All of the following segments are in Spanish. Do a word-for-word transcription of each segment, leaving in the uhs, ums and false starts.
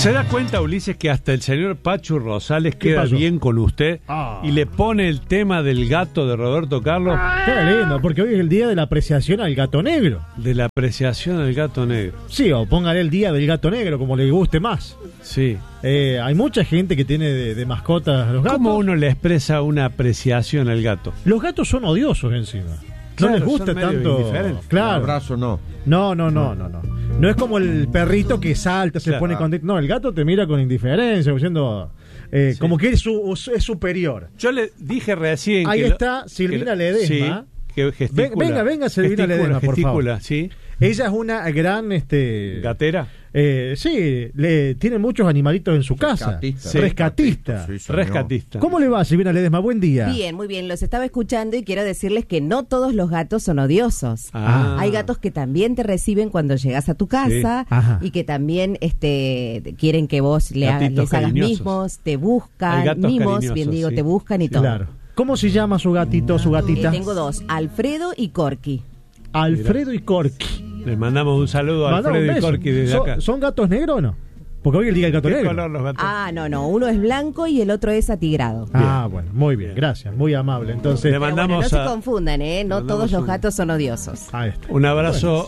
¿Se da cuenta, Ulises, que hasta el señor Pachu Rosales queda pasó? bien con usted Ah. y le pone el tema del gato de Roberto Carlos? Qué lindo, porque hoy es el día de la apreciación al gato negro. De la apreciación del gato negro. Sí, o póngale el día del gato negro, como le guste más. Sí. Eh, hay mucha gente que tiene de, de mascotas a los gatos. ¿Cómo uno le expresa una apreciación al gato? Los gatos son odiosos encima. No Claro, les gusta son medio tanto. indiferentes. Claro. Un abrazo no. No, no, no, no, no. No es como el perrito que salta, se Claro. pone contento. No, el gato te mira con indiferencia, diciendo eh, Sí. como que es, su- es superior. Yo le dije recién Ahí que lo- está Silvina que- Ledesma. Sí, que gesticula. Ven- venga, venga, Silvina Gesticula, Ledesma, por gesticula, favor. sí. Ella es una gran, este, Gatera. eh, sí, le tiene muchos animalitos en su casa. Rescatista. Sí. Rescatista. Sí, señor. Rescatista. ¿Cómo le va, Silvina Ledesma? Buen día. Bien, muy bien, los estaba escuchando y quiero decirles que no todos los gatos son odiosos. Ah. Hay gatos que también te reciben cuando llegas a tu casa Sí. Ajá. y que también este quieren que vos le hagas, Gatitos les hagas cariñosos. mimos, te Hay buscan, gatos mimos, cariñosos, bien digo, sí. te buscan y todo. Claro. ¿Cómo se llama su gatito, su Eh, gatita? tengo dos, Alfredo y Corky. Alfredo y Corky. Le mandamos un saludo a Mandame un Alfredo y beso. Corky desde ¿Son, acá. ¿Son gatos negros o no? Porque hoy es el día del gato ¿Qué negro. color los gatos? Ah, no, no, uno es blanco y el otro es atigrado. Ah, bueno, muy bien, Bien. gracias, muy amable. Entonces, Le Pero bueno, no mandamos se a- confundan, ¿eh? No mandamos todos los un- gatos son odiosos. ahí está. Un abrazo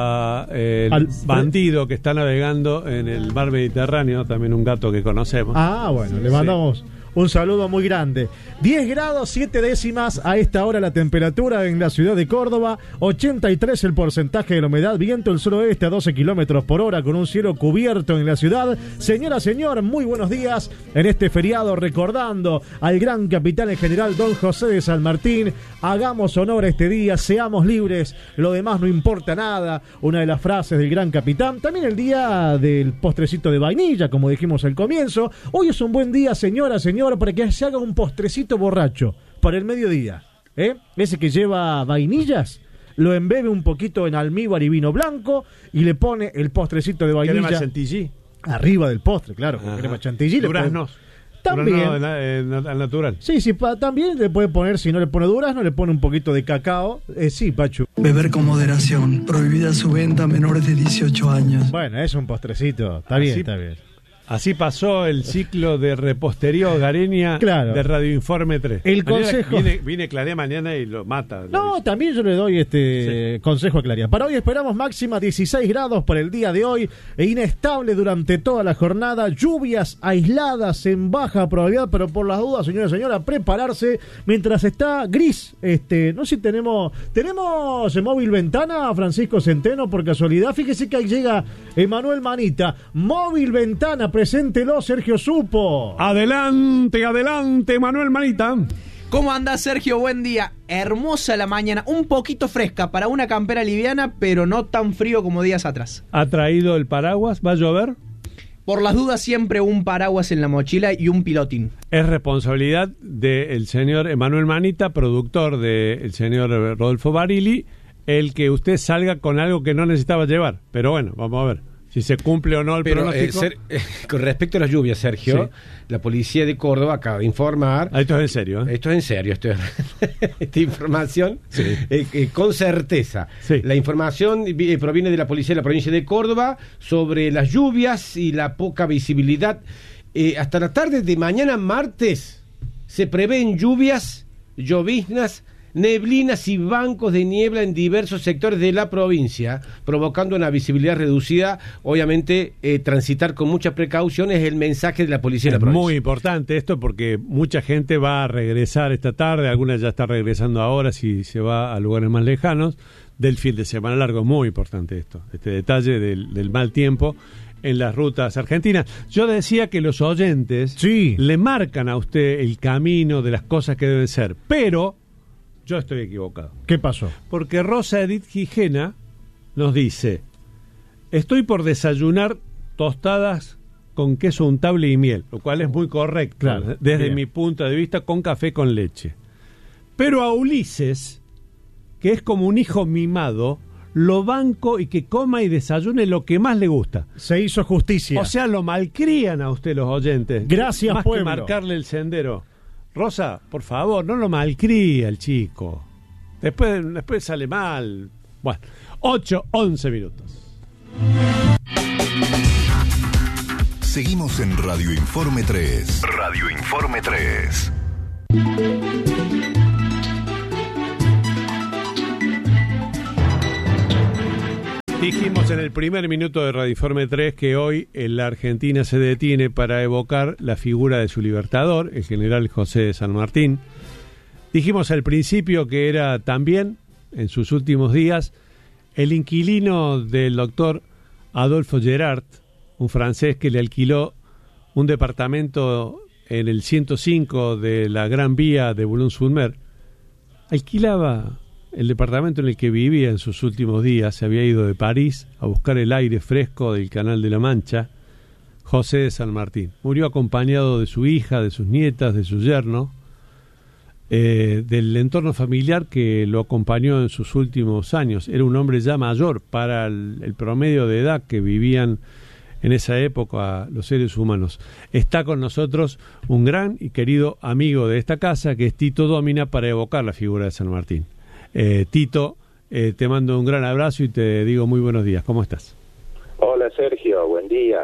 a eh, el Al- bandido que está navegando en el mar Mediterráneo, también un gato que conocemos. Ah, bueno, le mandamos un saludo muy grande. diez grados siete décimas a esta hora la temperatura en la ciudad de Córdoba, ochenta y tres el porcentaje de la humedad, viento del suroeste a doce kilómetros por hora con un cielo cubierto en la ciudad. Señora, señor, muy buenos días en este feriado recordando al gran capitán en general don José de San Martín. Hagamos honor a este día, seamos libres, lo demás no importa nada, una de las frases del gran capitán. También el día del postrecito de vainilla, como dijimos al comienzo. Hoy es un buen día, señora, señor, para que se haga un postrecito borracho para el mediodía, ¿eh? Ese que lleva vainillas, lo embebe un poquito en almíbar y vino blanco y le pone el postrecito de ¿Crema vainilla chantilly? arriba del postre, claro, con Ajá. crema chantilly. le puede- Duraznos. También. Durazno de na- eh, na- al natural. Sí, sí, pa- también le puede poner, si no le pone durazno, le pone un poquito de cacao. Eh, sí, Pachu. Beber con moderación. Prohibida su venta a menores de dieciocho años. Bueno, es un postrecito. Está bien, Así- está bien. Así pasó el ciclo de repostería hogareña Claro. de Radio Informe tres. El Mañana consejo- Viene, viene Clarea mañana y lo mata. lo No, dice. también yo le doy este consejo a Claria. Para hoy esperamos máxima dieciséis grados para el día de hoy e inestable durante toda la jornada. Lluvias aisladas en baja probabilidad, pero por las dudas, señora y señora, prepararse mientras está gris. Este, no sé si tenemos tenemos en móvil ventana, Francisco Centeno, por casualidad. Fíjese que ahí llega Emanuel Manita. Móvil ventana, preséntelo, Sergio Supo. Adelante, adelante, Manuel Manita. ¿Cómo anda, Sergio? Buen día. Hermosa la mañana, un poquito fresca para una campera liviana, pero no tan frío como días atrás. ¿Ha traído el paraguas? ¿Va a llover? Por las dudas, siempre un paraguas en la mochila y un pilotín. Es responsabilidad del señor Emanuel Manita, productor del señor Rodolfo Barili, el que usted salga con algo que no necesitaba llevar. Pero bueno, vamos a ver si se cumple o no el Pero eh, pronóstico. ser- eh, con respecto a las lluvias, Sergio, la policía de Córdoba acaba de informar. Ah, esto es en serio, ¿eh? Esto es en serio, esto es- esta información Sí. eh, eh, con certeza. Sí. La información eh, proviene de la policía de la provincia de Córdoba sobre las lluvias y la poca visibilidad. Eh, hasta la tarde de mañana, martes, se prevén lluvias, lloviznas, neblinas y bancos de niebla en diversos sectores de la provincia, provocando una visibilidad reducida. Obviamente, eh, transitar con mucha precaución es el mensaje de la policía de la Es provincia. muy importante esto porque mucha gente va a regresar esta tarde, alguna ya está regresando ahora si se va a lugares más lejanos del fin de semana largo. Es muy importante esto, este detalle del, del mal tiempo en las rutas argentinas. Yo decía que los oyentes Sí. le marcan a usted el camino de las cosas que deben ser, pero yo estoy equivocado. ¿Qué pasó? Porque Rosa Edith Gijena nos dice: estoy por desayunar tostadas con queso untable y miel, lo cual es muy correcto, Claro, desde bien. mi punto de vista, con café con leche. Pero a Ulises, que es como un hijo mimado, lo banco y que coma y desayune lo que más le gusta. Se hizo justicia. O sea, lo malcrían a usted los oyentes. Gracias, más pueblo. que marcarle el sendero. Rosa, por favor, no lo malcría el chico. Después, después sale mal. Bueno, ocho, once minutos. Seguimos en Radio Informe tres. Radio Informe tres. Dijimos en el primer minuto de Radio Informe tres que hoy en la Argentina se detiene para evocar la figura de su libertador, el general José de San Martín. Dijimos al principio que era también, en sus últimos días, el inquilino del doctor Adolfo Gerard, un francés que le alquiló un departamento en el ciento cinco de la Gran Vía de Boulogne-sur-Mer. Alquilaba el departamento en el que vivía en sus últimos días. Se había ido de París a buscar el aire fresco del Canal de la Mancha. José de San Martín murió acompañado de su hija, de sus nietas, de su yerno, eh, del entorno familiar que lo acompañó en sus últimos años. Era un hombre ya mayor para el, el promedio de edad que vivían en esa época los seres humanos. Está con nosotros un gran y querido amigo de esta casa, que es Tito Domina, para evocar la figura de San Martín. Eh, Tito, eh, te mando un gran abrazo y te digo muy buenos días. ¿Cómo estás? Hola Sergio, buen día.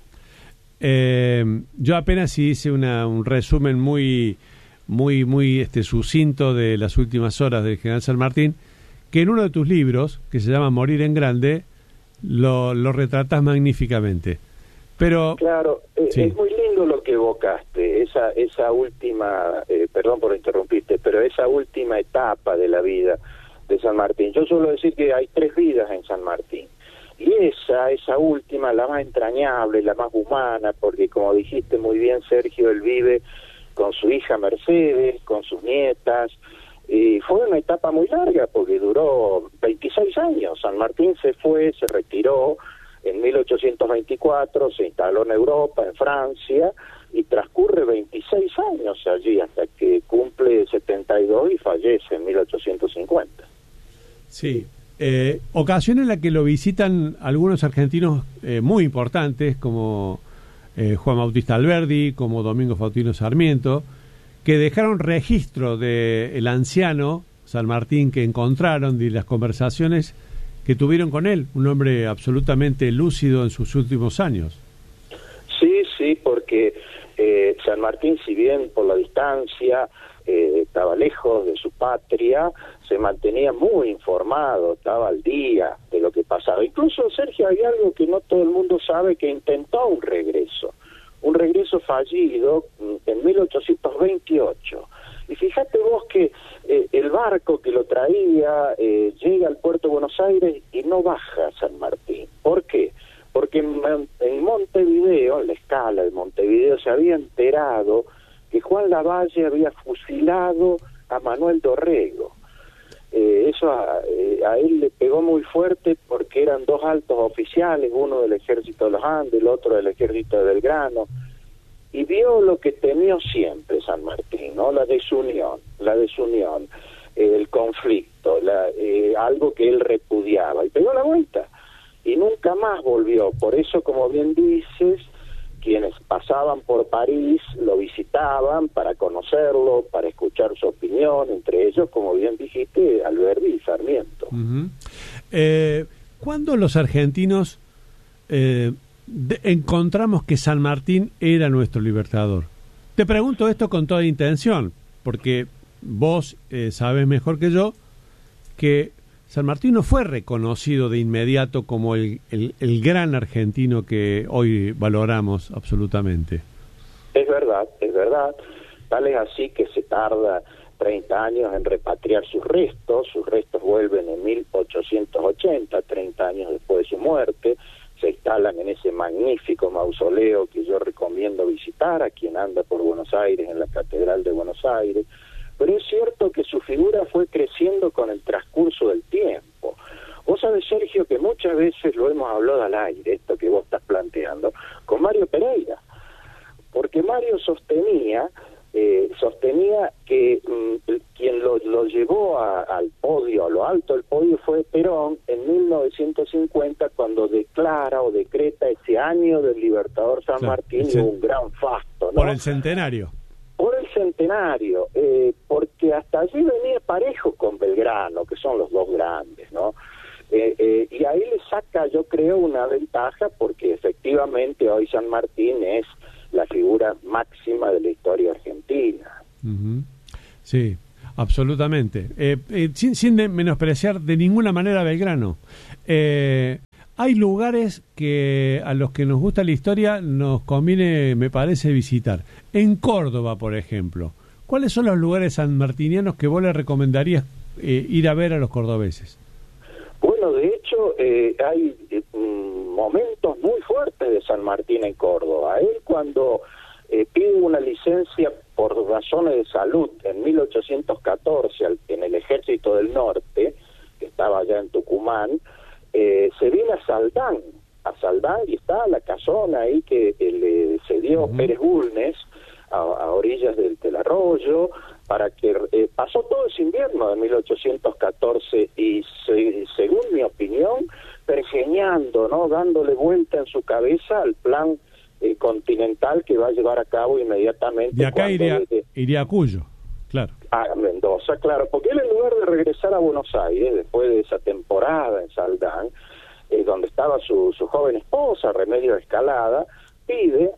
Eh, yo apenas hice una, un resumen muy, muy, muy este, sucinto de las últimas horas del general San Martín, que en uno de tus libros, que se llama Morir en Grande, lo, lo retratas magníficamente. Pero claro, eh, sí. Es muy lindo lo que evocaste, esa esa última, eh, perdón por interrumpirte, pero esa última etapa de la vida de San Martín. Yo suelo decir que hay tres vidas en San Martín, y esa, esa última, la más entrañable, la más humana, porque como dijiste muy bien Sergio, él vive con su hija Mercedes, con sus nietas, y fue una etapa muy larga porque duró veintiséis años. San Martín se fue, se retiró en mil ochocientos veinticuatro, se instaló en Europa, en Francia, y transcurre veintiséis años allí hasta que cumple setenta y dos y fallece en mil ochocientos cincuenta. Sí, eh, ocasión en la que lo visitan algunos argentinos eh, muy importantes, como eh, Juan Bautista Alberdi, como Domingo Faustino Sarmiento, que dejaron registro de el anciano San Martín que encontraron, de las conversaciones que tuvieron con él, un hombre absolutamente lúcido en sus últimos años. Sí, sí, porque eh, San Martín, si bien por la distancia eh, estaba lejos de su patria, se mantenía muy informado, estaba al día de lo que pasaba. Incluso, Sergio, hay algo que no todo el mundo sabe, que intentó un regreso, un regreso fallido en mil ochocientos veintiocho. Y fíjate vos que eh, el barco que lo traía eh, llega al puerto de Buenos Aires y no baja a San Martín. ¿Por qué? Porque en, en Montevideo, en la escala de Montevideo, se había enterado que Juan Lavalle había fusilado a Manuel Dorrego. Eh, eso a, eh, a él le pegó muy fuerte porque eran dos altos oficiales, uno del ejército de los Andes, el otro del ejército de Belgrano, y vio lo que temió siempre San Martín, ¿no? La desunión, la desunión, eh, el conflicto, la, eh, algo que él repudiaba, y pegó la vuelta, y nunca más volvió. Por eso, como bien dices, quienes pasaban por París lo visitaban para conocerlo, para escuchar su opinión, entre ellos, como bien dijiste, Alberdi y Sarmiento. Uh-huh. Eh, ¿Cuándo los argentinos eh, de, encontramos que San Martín era nuestro libertador? Te pregunto esto con toda intención, porque vos eh, sabes mejor que yo que San Martín no fue reconocido de inmediato como el, el, el gran argentino que hoy valoramos absolutamente. Es verdad, es verdad. Tal es así que se tarda treinta años en repatriar sus restos. Sus restos vuelven en mil ochocientos ochenta, treinta años después de su muerte. Se instalan en ese magnífico mausoleo que yo recomiendo visitar a quien anda por Buenos Aires, en la Catedral de Buenos Aires. Pero es cierto que su figura fue creciendo con el transcurso del tiempo. Vos sabés, Sergio, que muchas veces lo hemos hablado al aire, esto que vos estás planteando, con Mario Pereira. Porque Mario sostenía, eh, sostenía que mm, quien lo, lo llevó a, al podio, a lo alto del podio, fue Perón en mil novecientos cincuenta, cuando declara o decreta ese año del Libertador San Claro, Martín, ese, y un gran fasto, ¿no? Por el centenario. Por el centenario, eh, porque hasta allí venía parejo con Belgrano, que son los dos grandes, ¿no? Eh, eh, y ahí le saca, yo creo, una ventaja, porque efectivamente hoy San Martín es la figura máxima de la historia argentina. Uh-huh. Sí, absolutamente. Eh, eh, sin, sin de menospreciar de ninguna manera a Belgrano. Eh, hay lugares que a los que nos gusta la historia nos conviene, me parece, visitar. En Córdoba, por ejemplo, ¿cuáles son los lugares sanmartinianos que vos le recomendarías eh, ir a ver a los cordobeses? Bueno, de hecho, eh, hay eh, momentos muy fuertes de San Martín en Córdoba. Él cuando eh, pide una licencia por razones de salud en mil ochocientos catorce al, en el Ejército del Norte, que estaba allá en Tucumán, eh, se viene a Saldán, a Saldán, y está la casona ahí que eh, le cedió uh-huh. Pérez Bulnes, a, a orillas del, del arroyo, para que eh, pasó todo ese invierno de mil ochocientos catorce y se, según mi opinión, pergeñando, ¿no? dándole vuelta en su cabeza al plan eh, continental que va a llevar a cabo inmediatamente. De acá iría, de, iría a Cuyo, claro. A Mendoza, claro, porque él, en lugar de regresar a Buenos Aires después de esa temporada en Saldán, eh, donde estaba su, su joven esposa, Remedio Escalada, pide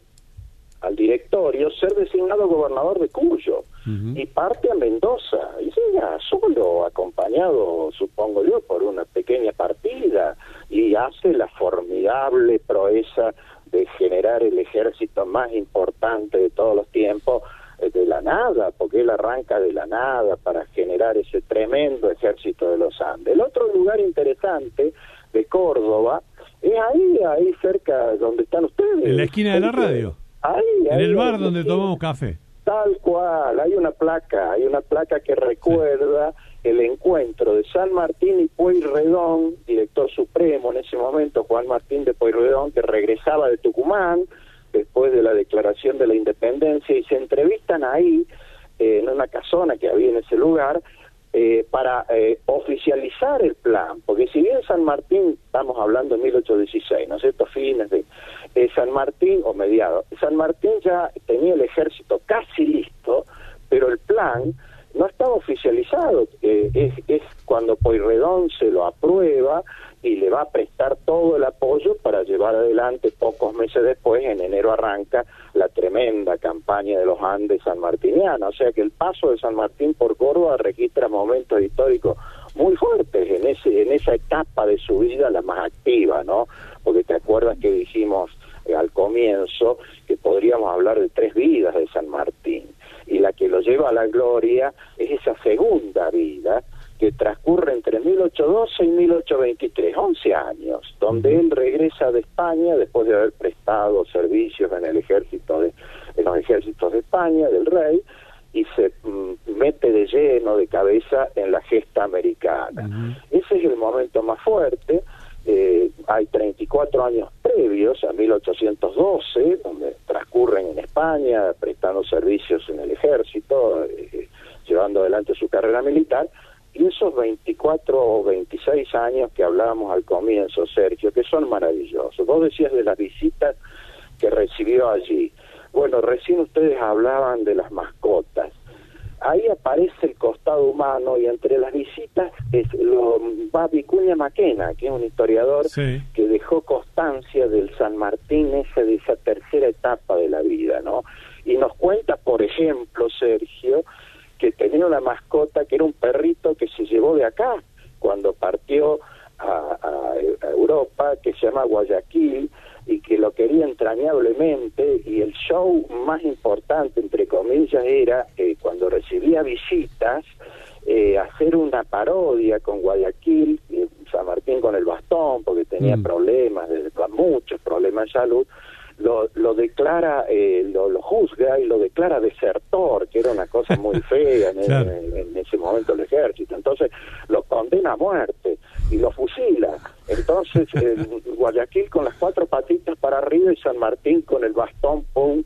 al directorio ser designado gobernador de Cuyo, uh-huh. y parte a Mendoza, y llega solo, acompañado, supongo yo, por una pequeña partida, y hace la formidable proeza de generar el ejército más importante de todos los tiempos, eh, de la nada, porque él arranca de la nada para generar ese tremendo ejército de los Andes. El otro lugar interesante de Córdoba es ahí, ahí cerca donde están ustedes. En la esquina de la radio. Ahí, en ahí, el bar ahí, donde ahí, tomamos café. Tal cual, hay una placa, hay una placa que recuerda sí. el encuentro de San Martín y Pueyrredón, director supremo en ese momento, Juan Martín de Pueyrredón, que regresaba de Tucumán después de la declaración de la independencia, y se entrevistan ahí, eh, en una casona que había en ese lugar, eh, para eh, oficializar el plan, porque si bien San Martín, estamos hablando de mil ochocientos dieciséis, ¿no es cierto?, fines de eh, San Martín, o mediados, San Martín ya tenía el ejército casi listo, pero el plan no estaba oficializado, eh, es, es cuando Pueyrredón se lo aprueba y le va a prestar todo el apoyo para llevar adelante. Pocos meses después, en enero, arranca la tremenda campaña de los Andes sanmartinianos, o sea que el paso de San Martín por Córdoba registra momentos históricos muy fuertes en ese en esa etapa de su vida, la más activa, ¿no? Porque te acuerdas que dijimos eh, al comienzo que podríamos hablar de tres vidas de San Martín, y la que lo lleva a la gloria es esa segunda vida que transcurre entre mil ochocientos doce y mil ochocientos veintitrés, once años, donde él regresa de España después de haber prestado servicios en el ejército de, en los ejércitos de España, del rey, y se mm, mete de lleno, de cabeza, en la gesta americana. Uh-huh. Ese es el momento más fuerte. Eh, hay treinta y cuatro años previos a mil ochocientos doce, donde transcurren en España, prestando servicios en el ejército, eh, llevando adelante su carrera militar, y esos veinticuatro o veintiséis años que hablábamos al comienzo, Sergio, que son maravillosos. Vos decías de las visitas que recibió allí. Bueno, recién ustedes hablaban de las mascotas. Ahí aparece el costado humano, y entre las visitas es lo, va Vicuña Maquena, que es un historiador sí. que dejó constancia del San Martín, esa, de esa tercera etapa de la vida, ¿no? Y nos cuenta, por ejemplo, Sergio, que tenía una mascota que era un perrito que se llevó de acá cuando partió a, a, a Europa, que se llama Guayaquil, y que lo quería entrañablemente, y el show más importante, entre comillas, era eh, cuando recibía visitas, eh, hacer una parodia con Guayaquil, eh, San Martín con el bastón, porque tenía mm. problemas, de, muchos problemas de salud, lo, lo declara, eh, lo, lo juzga y lo declara desertor, que era una cosa muy fea en, claro. en, en ese momento el ejército. Entonces lo condena a muerte y lo fusila. Entonces eh, Guayaquil con las cuatro patitas para arriba y San Martín con el bastón, pum,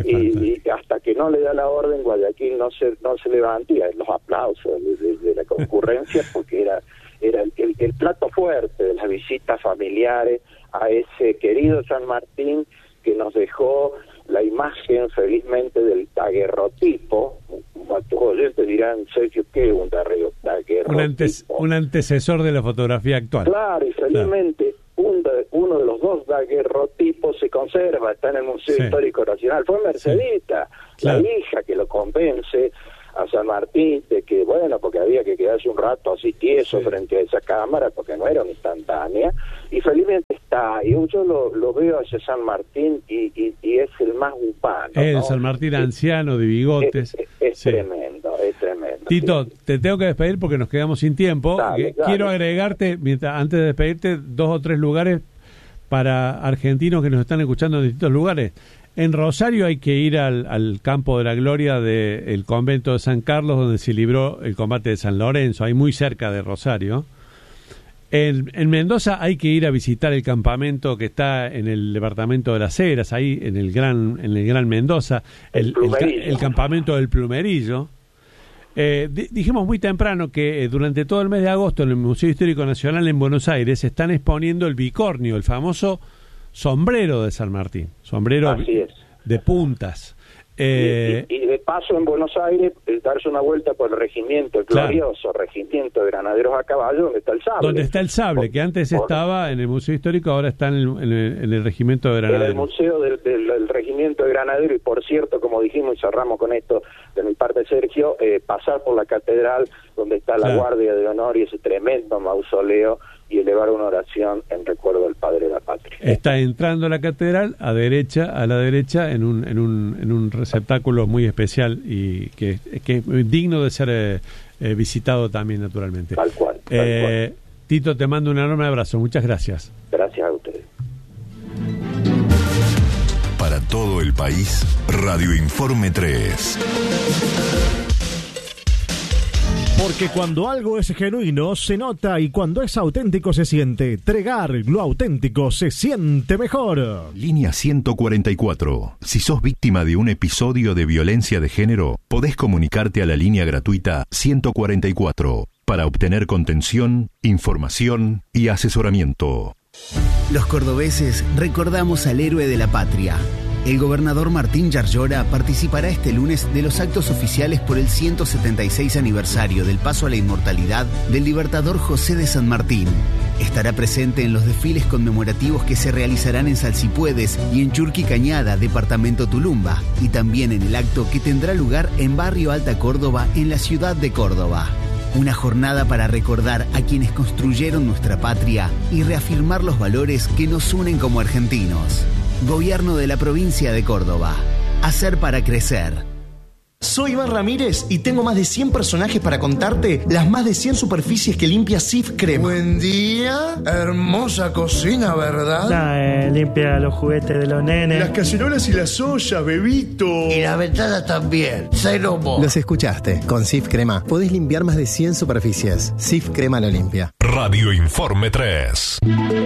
y, y hasta que no le da la orden, Guayaquil no se no se levanta, y los aplausos de, de, de la concurrencia, porque era era el, el, el plato fuerte de las visitas familiares a ese querido San Martín, que nos dejó la imagen, felizmente, del daguerrotipo, a tus oyentes dirán, Sergio, ¿qué es un daguerrotipo? Un, antes, un antecesor de la fotografía actual. Claro, y felizmente claro. Un de, uno de los dos daguerrotipos se conserva, está en el Museo sí. Histórico Nacional. Fue Mercedita, sí. claro. la hija que lo convence a San Martín de que, bueno, porque había que quedarse un rato así tieso sí. frente a esa cámara, porque no era una instantánea, y felizmente está, y yo lo, lo veo hacia San Martín y, y, y es el más urbano. El ¿no? San Martín es, anciano, de bigotes. Es, es, es sí. tremendo, es tremendo. Tito, sí. te tengo que despedir porque nos quedamos sin tiempo. Dale, dale. Quiero agregarte, mientras, antes de despedirte, dos o tres lugares para argentinos que nos están escuchando en distintos lugares. En Rosario hay que ir al, al campo de la gloria del convento de San Carlos, donde se libró el combate de San Lorenzo, ahí muy cerca de Rosario. En, en Mendoza hay que ir a visitar el campamento que está en el departamento de Las Heras, ahí en el Gran, en el Gran Mendoza, el, el, el, el campamento del Plumerillo. Eh, di, dijimos muy temprano que eh, durante todo el mes de agosto en el Museo Histórico Nacional en Buenos Aires se están exponiendo el bicornio, el famoso sombrero de San Martín, sombrero Así es. de puntas. Eh, y, y, y de paso en Buenos Aires, eh, darse una vuelta por el regimiento, el claro. glorioso regimiento de granaderos a caballo, donde está el sable. Donde está el sable, por, que antes por, estaba en el Museo Histórico, ahora está en el, en el, en el regimiento de granaderos. En el Museo del, del, del regimiento de granaderos, y por cierto, como dijimos y cerramos con esto de mi parte, Sergio, eh, pasar por la catedral, donde está la claro. Guardia de Honor y ese tremendo mausoleo, y elevar una oración en recuerdo del Padre de la Patria. Está entrando a la catedral a derecha, a la derecha, en un en un, en un receptáculo muy especial y que, que es digno de ser eh, eh, visitado también, naturalmente. Tal cual. Tal eh, cual. Tito, te mando un enorme abrazo. Muchas gracias. Gracias a ustedes. Para todo el país, Radio Informe tres. Porque cuando algo es genuino se nota y cuando es auténtico se siente. Tregar, lo auténtico se siente mejor. Línea ciento cuarenta y cuatro. Si sos víctima de un episodio de violencia de género, podés comunicarte a la línea gratuita ciento cuarenta y cuatro para obtener contención, información y asesoramiento. Los cordobeses recordamos al héroe de la patria. El gobernador Martín Yarlora participará este lunes de los actos oficiales por el ciento setenta y seis aniversario del paso a la inmortalidad del libertador José de San Martín. Estará presente en los desfiles conmemorativos que se realizarán en Salsipuedes y en Churqui Cañada, departamento Tulumba, y también en el acto que tendrá lugar en Barrio Alta Córdoba, en la ciudad de Córdoba. Una jornada para recordar a quienes construyeron nuestra patria y reafirmar los valores que nos unen como argentinos. Gobierno de la provincia de Córdoba. Hacer para crecer. Soy Iván Ramírez y tengo más de cien personajes para contarte las más de cien superficies que limpia Sif Crema. Buen día, hermosa cocina, ¿verdad? Nah, eh, limpia los juguetes de los nenes. Las cacerolas y las ollas, bebito. Y la ventana también, cero mo. Los escuchaste, con Sif Crema podés limpiar más de cien superficies. Sif Crema lo limpia. Radio Informe tres.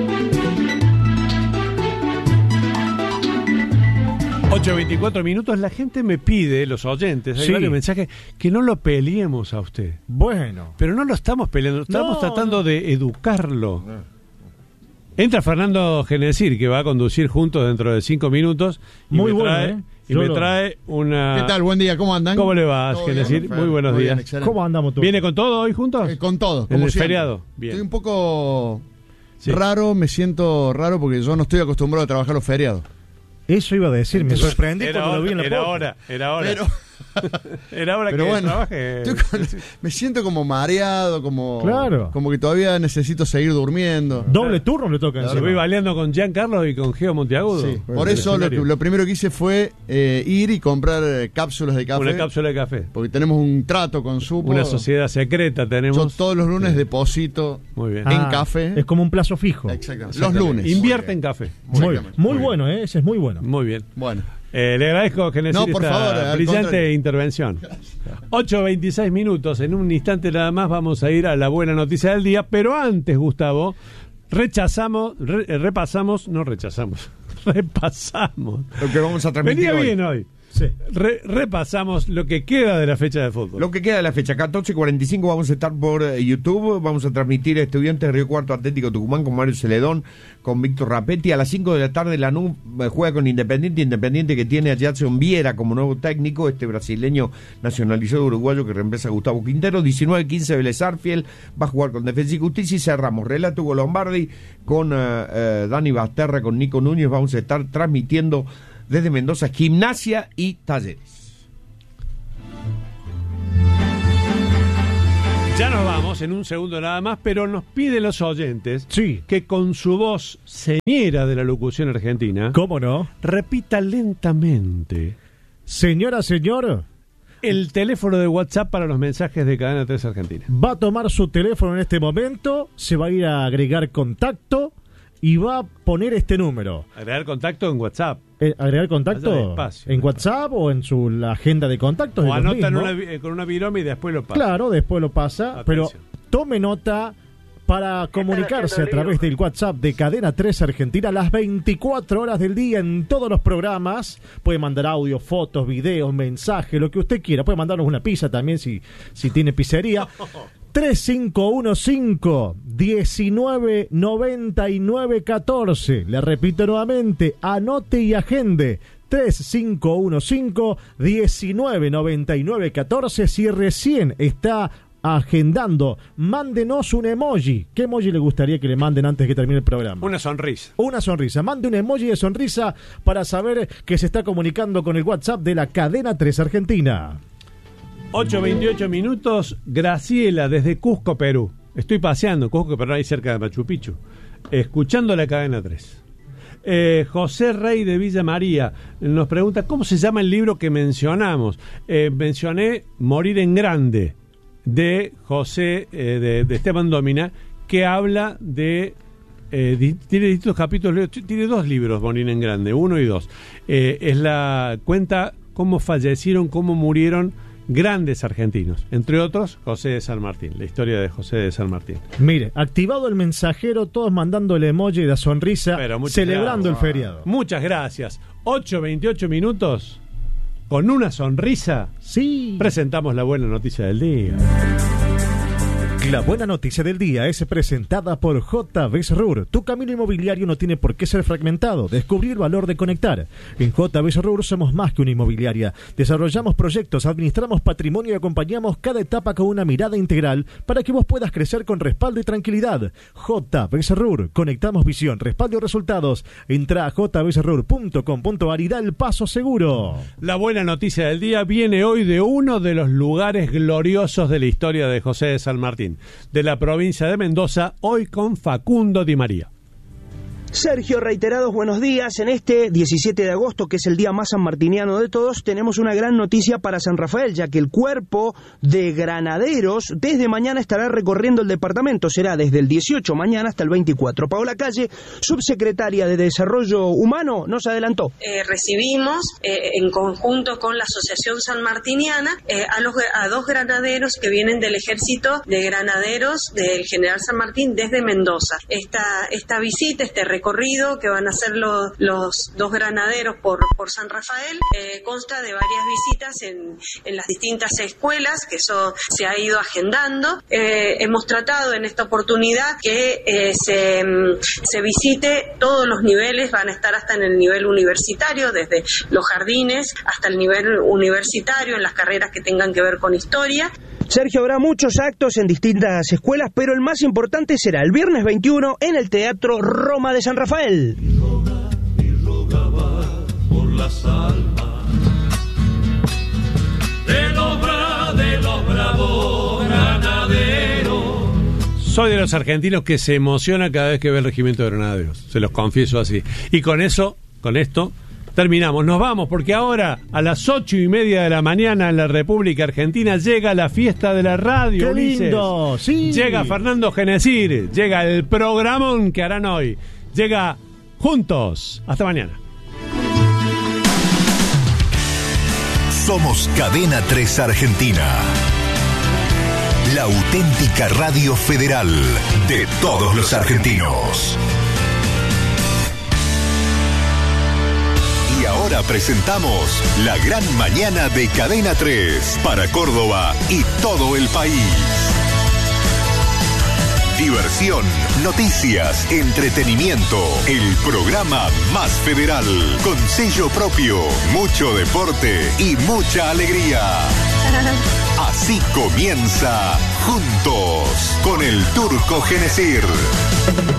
ocho veinticuatro minutos, la gente me pide, los oyentes, hay sí. varios mensajes, que no lo peleemos a usted. Bueno. Pero no lo estamos peleando, estamos no, tratando no. de educarlo. No. Entra Fernando Genesir, que va a conducir juntos dentro de cinco minutos. Y Muy me bueno, trae, ¿eh? Y me trae una... ¿Qué tal? Buen día, ¿cómo andan? ¿Cómo le va, Genesir? Muy buenos Muy días. bien, ¿Cómo andamos tú? ¿Viene con todo hoy juntos? Eh, con todo, como en el siempre. feriado. Bien. Estoy un poco sí. raro, me siento raro porque yo no estoy acostumbrado a trabajar los feriados. Eso iba a decir, me sorprendí era cuando hora, lo vi en la Era foto. hora, era hora. Pero... Era hora Pero que bueno, trabaje. con, me siento como mareado, como, claro. como que todavía necesito seguir durmiendo. Doble turno le toca. Se voy baleando con Giancarlo y con Geo Monteagudo. Sí, por eso lo, lo primero que hice fue eh, ir y comprar eh, cápsulas de café. Una cápsula de café. Porque tenemos un trato con Supo. Una sociedad secreta tenemos. Yo todos los lunes sí. deposito muy bien. en ah, café. Es como un plazo fijo. Exactamente. Los lunes. Invierte en café. Muy, muy, muy bueno, ¿eh? Ese es muy bueno. Muy bien. Bueno. Eh, le agradezco, Genesir, no, por esta favor, brillante intervención. ocho veintiséis minutos, en un instante nada más vamos a ir a la buena noticia del día, pero antes, Gustavo, rechazamos, re, repasamos, no rechazamos, repasamos. Lo que vamos a transmitir Venía hoy. bien hoy. Sí. Re- repasamos lo que queda de la fecha de fútbol. Lo que queda de la fecha, catorce cuarenta y cinco vamos a estar por eh, YouTube, vamos a transmitir a Estudiantes de Río Cuarto Atlético Tucumán con Mario Celedón, con Víctor Rapetti. A las cinco de la tarde Lanús eh, juega con Independiente, Independiente que tiene a Jadson Viera como nuevo técnico, este brasileño nacionalizado uruguayo que reemplaza a Gustavo Quintero. diecinueve quince Vélez Arfiel va a jugar con Defensa y Justicia y cerramos relato Hugo Lombardi con uh, uh, Dani Basterra, con Nico Núñez. Vamos a estar transmitiendo desde Mendoza Gimnasia y Talleres. Ya nos vamos en un segundo nada más, pero nos piden los oyentes sí. que con su voz señera de la locución argentina, ¿cómo no?, repita lentamente. Señora, señor, el teléfono de WhatsApp para los mensajes de Cadena tres Argentina. Va a tomar su teléfono en este momento, se va a ir a agregar contacto y va a poner este número. Agregar contacto en WhatsApp. Eh, ¿Agregar contacto despacio, en WhatsApp o en su la agenda de contactos? O anotan una, eh, con una virome y después lo pasa. Claro, después lo pasa. Atención. Pero tome nota para comunicarse a través del WhatsApp de Cadena tres Argentina las veinticuatro horas del día en todos los programas. Puede mandar audio, fotos, videos, mensajes, lo que usted quiera. Puede mandarnos una pizza también si, si tiene pizzería. tres cinco uno cinco, diecinueve noventa y nueve catorce. Le repito nuevamente, anote y agende. tres cinco uno cinco, diecinueve noventa y nueve catorce. Si recién está agendando, mándenos un emoji. ¿Qué emoji le gustaría que le manden antes de que termine el programa? Una sonrisa. Una sonrisa. Mande un emoji de sonrisa para saber que se está comunicando con el WhatsApp de la Cadena tres Argentina. ocho veintiocho minutos. Graciela desde Cusco, Perú. Estoy paseando Cusco, Perú, ahí cerca de Machu Picchu, escuchando la Cadena tres. Eh, José Rey de Villa María nos pregunta cómo se llama el libro que mencionamos. Eh, mencioné Morir en Grande de José eh, de, de Esteban Domina, que habla de eh, di, tiene distintos capítulos, tiene dos libros, Morir en Grande, uno y dos. Eh, es la cuenta cómo fallecieron, cómo murieron grandes argentinos, entre otros José de San Martín, la historia de José de San Martín. Mire, activado el mensajero, todos mandando el emoji de la sonrisa, celebrando gracias. El feriado. Muchas gracias. ocho veintiocho minutos, con una sonrisa, sí, presentamos la buena noticia del día. La buena noticia del día es presentada por J. Besrur. Tu camino inmobiliario no tiene por qué ser fragmentado. Descubrir el valor de conectar. En J. Besrur somos más que una inmobiliaria. Desarrollamos proyectos, administramos patrimonio y acompañamos cada etapa con una mirada integral para que vos puedas crecer con respaldo y tranquilidad. J. Besrur. Conectamos visión, respaldo y resultados. Entra a j besrur punto com punto a r y da el paso seguro. La buena noticia del día viene hoy de uno de los lugares gloriosos de la historia de José de San Martín, de la provincia de Mendoza, hoy con Facundo Di María. Sergio, reiterados buenos días. En este diecisiete de agosto, que es el día más sanmartiniano de todos, tenemos una gran noticia para San Rafael, ya que el cuerpo de granaderos desde mañana estará recorriendo el departamento. Será desde el dieciocho mañana hasta el veinticuatro. Paola Calle, subsecretaria de Desarrollo Humano, nos adelantó. Eh, recibimos eh, en conjunto con la Asociación Sanmartiniana eh, a, los, a dos granaderos que vienen del Ejército de Granaderos del General San Martín desde Mendoza. Esta, esta visita, este recorrido recorrido que van a hacer los, los dos granaderos por, por San Rafael, eh, consta de varias visitas en, en las distintas escuelas, que eso se ha ido agendando. Eh, hemos tratado en esta oportunidad que eh, se, se visite todos los niveles, van a estar hasta en el nivel universitario, desde los jardines hasta el nivel universitario, en las carreras que tengan que ver con historia. Sergio, habrá muchos actos en distintas escuelas, pero el más importante será el viernes veintiuno en el Teatro Roma de San Rafael. Y roga, y rogaba por las almas de los, bra, de los bravos granaderos. Soy de los argentinos que se emociona cada vez que ve el regimiento de granaderos, se los confieso así. Y con eso, con esto, terminamos. Nos vamos porque ahora a las ocho y media de la mañana en la República Argentina llega la fiesta de la radio. ¡Qué Ulises. lindo! Sí. Llega Fernando Genesir, llega el programón que harán hoy. Llega Juntos. Hasta mañana. Somos Cadena tres Argentina, la auténtica radio federal de todos los argentinos. Y ahora ahora presentamos La Gran Mañana de Cadena tres para Córdoba y todo el país. Diversión, noticias, entretenimiento, el programa más federal, con sello propio, mucho deporte y mucha alegría. Así comienza Juntos con el Turco Genesir.